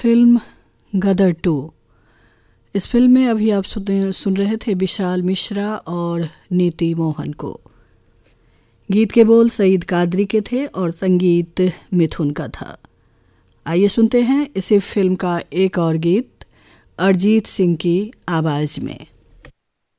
Film गदर 2। इस film में अभी आप सुन रहे थे विशाल मिश्रा और नीति मोहन को। गीत के बोल सईद कादरी के थे और संगीत मिथुन का था। आइए सुनते हैं इसी फिल्म का एक और गीत अरिजीत सिंह की आवाज़ में।